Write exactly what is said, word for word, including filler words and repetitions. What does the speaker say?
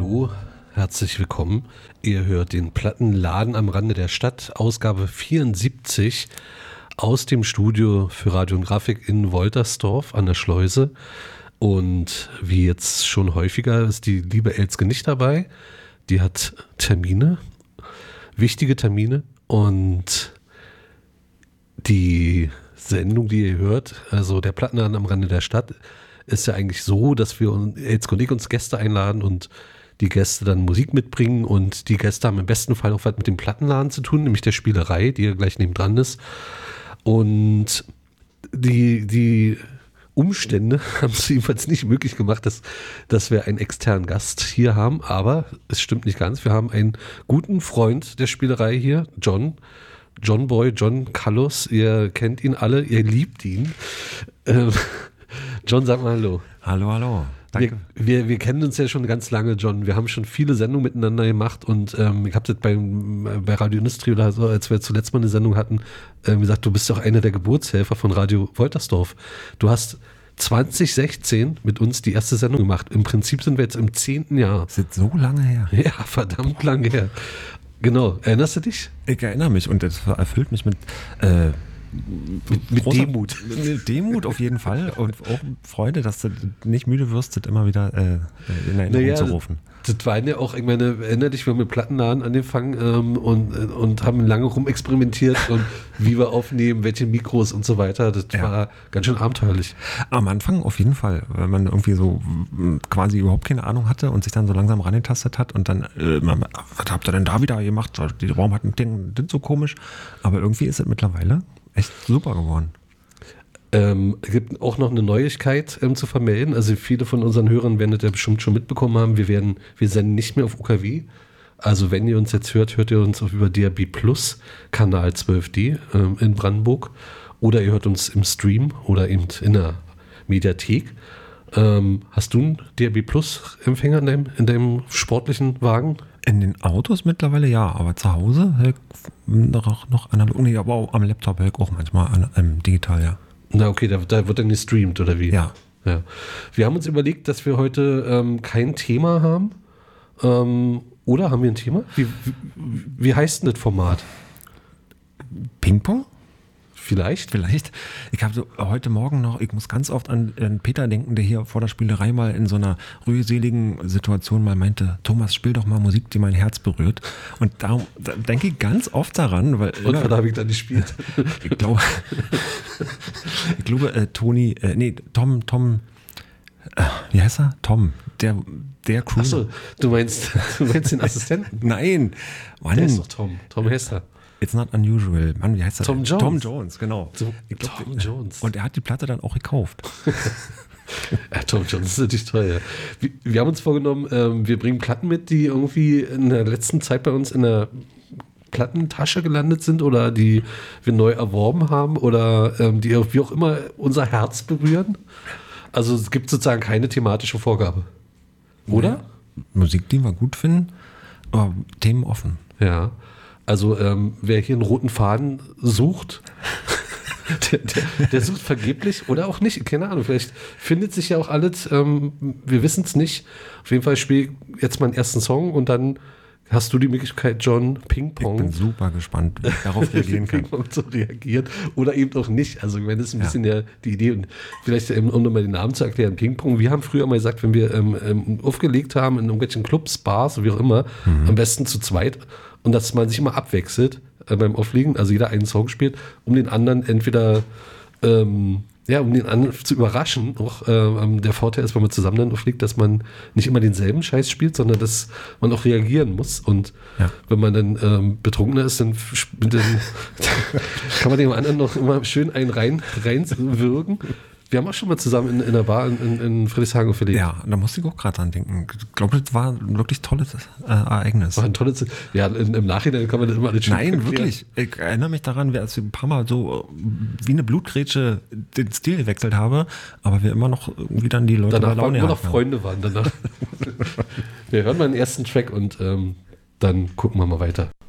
Hallo, herzlich willkommen. Ihr hört den Plattenladen am Rande der Stadt, Ausgabe vierundsiebzig aus dem Studio für Radio und Grafik in Woltersdorf an der Schleuse. Und wie jetzt schon häufiger ist die liebe Elske nicht dabei. Die hat Termine, wichtige Termine, und die Sendung, die ihr hört, also der Plattenladen am Rande der Stadt, ist ja eigentlich so, dass wir Elske und ich uns Gäste einladen und die Gäste dann Musik mitbringen, und die Gäste haben im besten Fall auch was mit dem Plattenladen zu tun, nämlich der Spielerei, die ja gleich nebendran ist. Und die, die Umstände haben es jedenfalls nicht möglich gemacht, dass, dass wir einen externen Gast hier haben, aber es stimmt nicht ganz. Wir haben einen guten Freund der Spielerei hier, John, John Boy, John Callus. Ihr kennt ihn alle, ihr liebt ihn. Ähm, John, sag mal Hallo. Hallo, hallo. Danke. Wir, wir, wir kennen uns ja schon ganz lange, John. Wir haben schon viele Sendungen miteinander gemacht, und ähm, ich habe das bei, bei Radio Industrie oder so, als wir zuletzt mal eine Sendung hatten, äh, gesagt, du bist doch einer der Geburtshelfer von Radio Woltersdorf. Du hast zwanzig sechzehn mit uns die erste Sendung gemacht. Im Prinzip sind wir jetzt im zehnten Jahr. Das ist so lange her. Ja, verdammt lange her. Genau. Erinnerst du dich? Ich erinnere mich, und das erfüllt mich mit äh, Mit, mit großer, Demut. Mit Demut auf jeden Fall, und auch Freude, dass du nicht müde wirst, das immer wieder äh, in Erinnerung naja, zu rufen. Das, das waren ja auch, ich meine, erinnere dich, wir haben mit Plattenladen angefangen ähm, und, und haben lange rumexperimentiert und wie wir aufnehmen, welche Mikros und so weiter. Das ja. war ganz schön abenteuerlich. Am Anfang auf jeden Fall, weil man irgendwie so quasi überhaupt keine Ahnung hatte und sich dann so langsam rangetastet hat und dann, äh, man, was habt ihr denn da wieder gemacht? Warum hat ein Ding das so komisch? Aber irgendwie ist es mittlerweile echt super geworden. Ähm, es gibt auch noch eine Neuigkeit ähm, zu vermelden. Also viele von unseren Hörern werden das ja bestimmt schon mitbekommen haben. Wir werden, wir senden nicht mehr auf U K W. Also wenn ihr uns jetzt hört, hört ihr uns auch über D A B Plus, Kanal zwölf D ähm, in Brandenburg. Oder ihr hört uns im Stream oder eben in der Mediathek. Ähm, hast du einen D A B Plus Empfänger in deinem, in deinem sportlichen Wagen? In den Autos mittlerweile ja, aber zu Hause halt noch, noch analog. Nee, aber auch am Laptop halt auch manchmal an, ähm, digital, ja. Na okay, da, da wird dann gestreamt, oder wie? Ja. ja. Wir haben uns überlegt, dass wir heute ähm, kein Thema haben. Ähm, oder haben wir ein Thema? Wie, wie, wie heißt denn das Format? Ping-Pong? Vielleicht. Vielleicht. Ich habe so heute Morgen noch, ich muss ganz oft an, an Peter denken, der hier vor der Spielerei mal in so einer rührseligen Situation mal meinte, Thomas, spiel doch mal Musik, die mein Herz berührt. Und darum da denke ich ganz oft daran, weil... Und was habe ich dann gespielt? Ich glaube, ich glaube, äh, Toni, äh, nee, Tom, Tom, äh, wie heißt er? Tom, der, der Crew. Achso, du meinst, du meinst den Assistenten? Nein, Mann. Der ist doch Tom, Tom Hester. It's not unusual. Mann, wie heißt der? Tom Jones. Tom Jones, genau. So, glaub, Tom Jones. Und er hat die Platte dann auch gekauft. Ja, Tom Jones ist natürlich toll. Ja. Wir, wir haben uns vorgenommen, ähm, wir bringen Platten mit, die irgendwie in der letzten Zeit bei uns in der Plattentasche gelandet sind oder die wir neu erworben haben oder ähm, die wie auch immer unser Herz berühren. Also es gibt sozusagen keine thematische Vorgabe. Oder? Ja. Musik, die wir gut finden, aber Themen offen. Ja. Also ähm, wer hier einen roten Faden sucht, der, der, der sucht vergeblich oder auch nicht. Keine Ahnung, vielleicht findet sich ja auch alles. Ähm, wir wissen es nicht. Auf jeden Fall spiele ich jetzt meinen ersten Song und dann hast du die Möglichkeit, John, Ping-Pong. Ich bin super gespannt, wie ich darauf reagieren kann. Ping-Pong zu reagieren oder eben auch nicht. Also wenn es ein ja. bisschen ja die Idee und vielleicht eben, um nochmal den Namen zu erklären, Ping-Pong. Wir haben früher mal gesagt, wenn wir ähm, ähm, aufgelegt haben in irgendwelchen Clubs, Bars, wie auch immer, mhm. am besten zu zweit, und dass man sich immer abwechselt äh, beim Auflegen, also jeder einen Song spielt, um den anderen entweder ähm, ja, um den anderen zu überraschen. Auch ähm, der Vorteil ist, wenn man zusammen dann auflegt, dass man nicht immer denselben Scheiß spielt, sondern dass man auch reagieren muss. Und ja. wenn man dann ähm, betrunkener ist, dann, dann kann man dem anderen noch immer schön einen rein, reinwürgen. Wir haben auch schon mal zusammen in, in einer Bar in, in, in Friedrichshagen aufgelegt. Ja, da musste ich auch gerade dran denken. Ich glaube, das war ein wirklich tolles äh, Ereignis. War ein tolles, ja, in, im Nachhinein kann man das immer alles schön Nein, erklären. Wirklich. Ich erinnere mich daran, als ich ein paar Mal so wie eine Blutgrätsche den Stil gewechselt habe, aber wir immer noch irgendwie dann die Leute danach bei Laune waren, immer noch Freunde waren danach. Wir hören mal den ersten Track und ähm, dann gucken wir mal weiter.